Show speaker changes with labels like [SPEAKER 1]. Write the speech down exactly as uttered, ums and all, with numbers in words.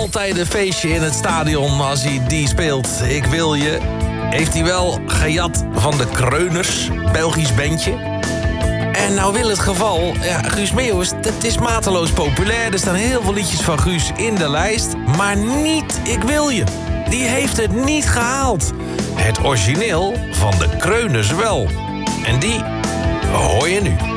[SPEAKER 1] altijd een feestje in het stadion als hij die speelt. Ik wil je. Heeft hij wel gejat van de Kreuners, Belgisch bandje. En nou wil het geval, ja, Guus Meeuwis, het is mateloos populair. Er staan heel veel liedjes van Guus in de lijst. Maar niet Ik wil je. Die heeft het niet gehaald. Het origineel van de Kreuners wel. En die hoor je nu.